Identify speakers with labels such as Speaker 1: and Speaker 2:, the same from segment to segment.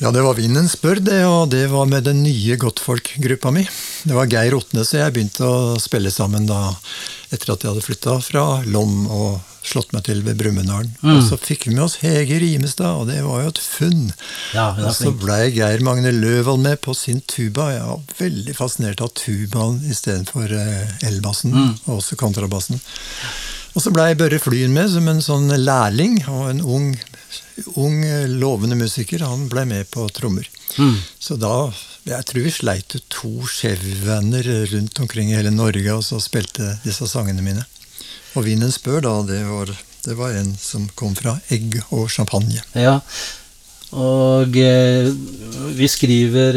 Speaker 1: Ja, det var Vinden spør det, og det var med den nye Godtfolk-gruppa mi. Det var Geir Ottnes og jeg begynte å spille sammen da, etter at jeg hadde flyttet fra Lom og slått meg til ved Brumunddal. Og så fikk vi med oss Hege Rimestad, og det var jo et funn.
Speaker 2: Ja, hun er
Speaker 1: Og så
Speaker 2: flink.
Speaker 1: ble Geir Magne Løvold med på sin tuba. Jeg var veldig fascinert av tubaen i stedet for elbassen, og også kontrabassen. Og så ble Børre Flyen med som en sånn lærling, og en ung, lovende musiker. Han ble med på trommer. Så da, jeg tror vi sleit ut 2 skjevvenner rundt omkring i hele Norge, og så spilte disse sangene mine. Og Vinden spør da, det var en som kom fra egg og champagne.
Speaker 2: Ja, og vi skriver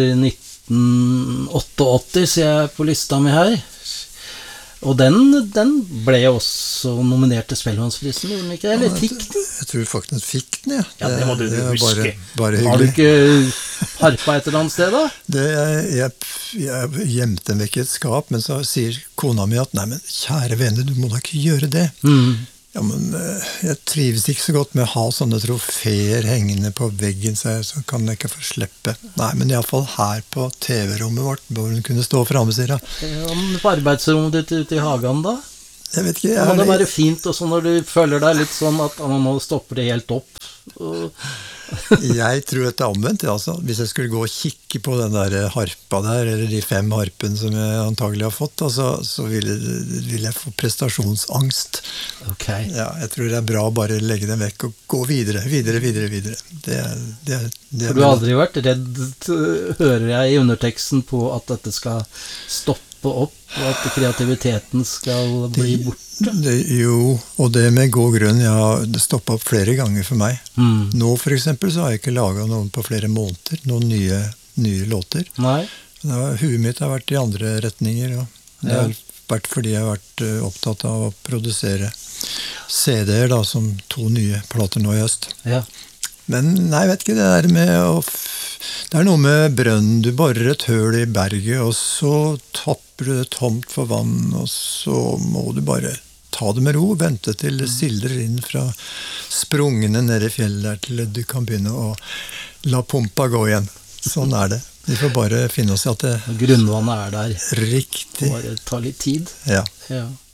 Speaker 2: 1988, sier jeg på lista mi her. Og den ble også nominert til Spellemannsprisen, gjorde den ikke? Eller fikk den?
Speaker 1: Jeg tror faktisk den fikk den, ja.
Speaker 3: Ja, det må du huske.
Speaker 1: Bare
Speaker 2: Har du
Speaker 1: hyggelig.
Speaker 2: ikke harpa et eller annet sted, da?
Speaker 1: Jeg gjemte den vekk i et skap, men så sier kona mi at nei, men kjære vene, du må da ikke gjøre det. Ja, men jeg trives ikke så godt med å ha sånne trofeer hengende på veggen, så kan jeg ikke få slippe. Nei, men i hvert fall her på TV-rommet vårt, hvor hun kunne stå fremme, sier hun.
Speaker 2: På arbeidsrommet ditt ute i hagen, da?
Speaker 1: Jeg vet ikke,
Speaker 2: Må det være fint også når du føler deg litt sånn at nå stopper det helt opp?
Speaker 1: Jeg tror at det er omvendt, altså. Hvis jeg skulle gå og kikke på den der harpa der, eller de 5 harpene som jeg antagelig har fått, altså, så vil jeg få prestasjonsangst.
Speaker 2: Ok.
Speaker 1: Ja, jeg tror det er bra å bare legge den vekk og gå videre.
Speaker 2: For du har aldri vært redd, hører jeg i underteksten, på at dette skal stoppe opp, og at kreativiteten skal bli borte?
Speaker 1: Jo, og det med god grunn, det stoppet opp flere ganger for meg. Nå for eksempel så har jeg ikke laget noen på flere måneder, noen nye låter.
Speaker 2: Nei.
Speaker 1: Huet mitt har vært i andre retninger, og det har vært fordi jeg har vært opptatt av å produsere CD-er da, som 2 nye plater nå i høst.
Speaker 2: Ja.
Speaker 1: Men nei, vet ikke, det der med det er noe med brønn, du borer et høl i berget, og så tapper du det tomt for vann, og så må du bare ta det med ro, vente til det sildrer inn fra sprungene nede i fjellet der, til du kan begynne å la pumpa gå igjen. Sånn er det. Vi får bare finne oss i at det
Speaker 2: Grunnvannet er der.
Speaker 1: riktig.
Speaker 2: Bare ta litt tid.
Speaker 1: Ja.
Speaker 2: Ja.